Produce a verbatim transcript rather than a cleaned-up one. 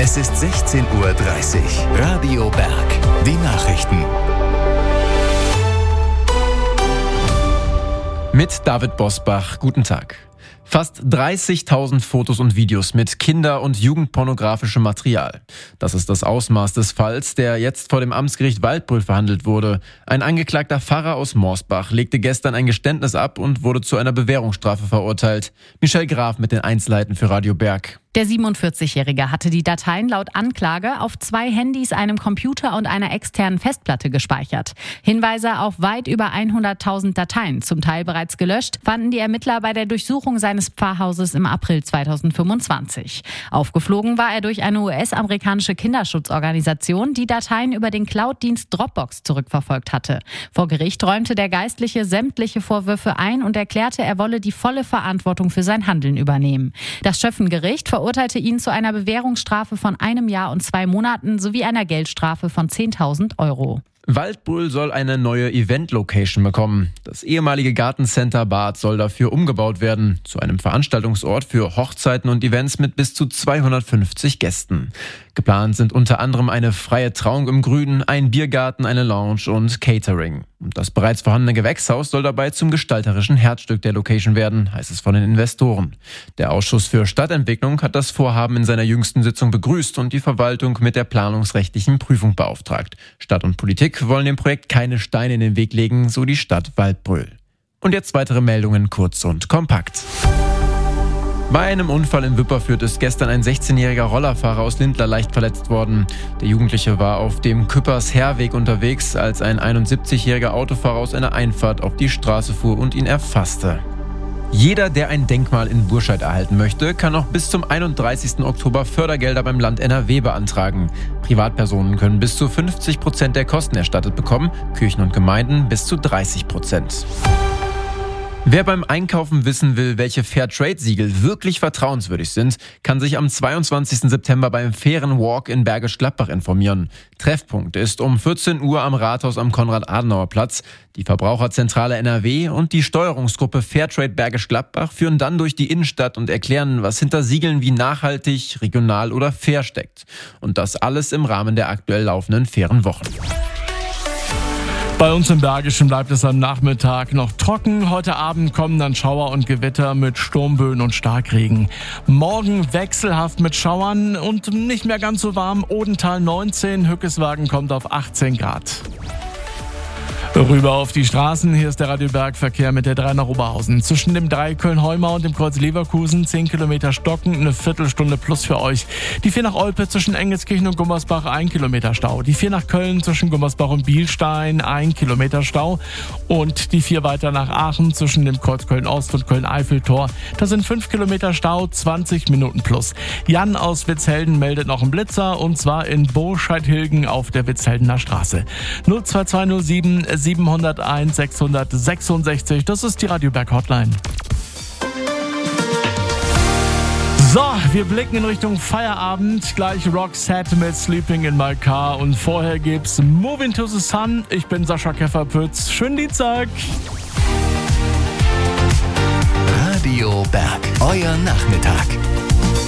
Es ist sechzehn Uhr dreißig. Radio Berg. Die Nachrichten. Mit David Bosbach. Guten Tag. Fast dreißigtausend Fotos und Videos mit kinder- und jugendpornografischem Material. Das ist das Ausmaß des Falls, der jetzt vor dem Amtsgericht Waldbröl verhandelt wurde. Ein angeklagter Pfarrer aus Morsbach legte gestern ein Geständnis ab und wurde zu einer Bewährungsstrafe verurteilt. Michelle Graf mit den Einzelheiten für Radio Berg. Der siebenundvierzigjährige hatte die Dateien laut Anklage auf zwei Handys, einem Computer und einer externen Festplatte gespeichert. Hinweise auf weit über hunderttausend Dateien, zum Teil bereits gelöscht, fanden die Ermittler bei der Durchsuchung seines Pfarrhauses im April zweitausendfünfundzwanzig. Aufgeflogen war er durch eine U S-amerikanische Kinderschutzorganisation, die Dateien über den Cloud-Dienst Dropbox zurückverfolgt hatte. Vor Gericht räumte der Geistliche sämtliche Vorwürfe ein und erklärte, er wolle die volle Verantwortung für sein Handeln übernehmen. Das Schöffengericht verurteilte ihn zu einer Bewährungsstrafe von einem Jahr und zwei Monaten sowie einer Geldstrafe von zehntausend Euro. Waldbröl soll eine neue Event-Location bekommen. Das ehemalige Gartencenter Bad soll dafür umgebaut werden, zu einem Veranstaltungsort für Hochzeiten und Events mit bis zu zweihundertfünfzig Gästen. Geplant sind unter anderem eine freie Trauung im Grünen, ein Biergarten, eine Lounge und Catering. Und das bereits vorhandene Gewächshaus soll dabei zum gestalterischen Herzstück der Location werden, heißt es von den Investoren. Der Ausschuss für Stadtentwicklung hat das Vorhaben in seiner jüngsten Sitzung begrüßt und die Verwaltung mit der planungsrechtlichen Prüfung beauftragt. Stadt und Politik wollen dem Projekt keine Steine in den Weg legen, so die Stadt Waldbröl. Und jetzt weitere Meldungen kurz und kompakt. Bei einem Unfall in Wipperfürth ist gestern ein sechzehnjähriger Rollerfahrer aus Lindlar leicht verletzt worden. Der Jugendliche war auf dem Küppers-Herweg unterwegs, als ein einundsiebzigjähriger Autofahrer aus einer Einfahrt auf die Straße fuhr und ihn erfasste. Jeder, der ein Denkmal in Burscheid erhalten möchte, kann noch bis zum einunddreißigsten Oktober Fördergelder beim Land N R W beantragen. Privatpersonen können bis zu fünfzig Prozent der Kosten erstattet bekommen, Kirchen und Gemeinden bis zu dreißig Prozent. Wer beim Einkaufen wissen will, welche Fairtrade-Siegel wirklich vertrauenswürdig sind, kann sich am zweiundzwanzigsten September beim Fairen Walk in Bergisch Gladbach informieren. Treffpunkt ist um vierzehn Uhr am Rathaus am Konrad-Adenauer-Platz. Die Verbraucherzentrale N R W und die Steuerungsgruppe Fairtrade Bergisch Gladbach führen dann durch die Innenstadt und erklären, was hinter Siegeln wie nachhaltig, regional oder fair steckt. Und das alles im Rahmen der aktuell laufenden Fairen Wochen. Bei uns im Bergischen bleibt es am Nachmittag noch trocken. Heute Abend kommen dann Schauer und Gewitter mit Sturmböen und Starkregen. Morgen wechselhaft mit Schauern und nicht mehr ganz so warm. Odenthal neunzehn, Hückeswagen kommt auf achtzehn Grad. Rüber auf die Straßen, hier ist der Radio Berg Verkehr mit der drei nach Oberhausen. Zwischen dem drei Köln-Heumau und dem Kreuz Leverkusen zehn Kilometer Stocken, eine Viertelstunde plus für euch. Die vier nach Olpe zwischen Engelskirchen und Gummersbach ein Kilometer Stau. Die vier nach Köln zwischen Gummersbach und Bielstein ein Kilometer Stau. Und die vier weiter nach Aachen zwischen dem Kreuz Köln-Ost und Köln-Eiffeltor. Da sind fünf Kilometer Stau, zwanzig Minuten plus. Jan aus Witzhelden meldet noch einen Blitzer und zwar in Boscheid-Hilgen auf der Witzheldener Straße. null zwei zwei null sieben siebenhunderteins sechshundertsechsundsechzig, das ist die Radio Berg Hotline. So, wir blicken in Richtung Feierabend. Gleich Roxette mit Sleeping in My Car und vorher gibt's Moving to the Sun. Ich bin Sascha Kefferpütz. Schönen Dienstag. Radio Berg, euer Nachmittag.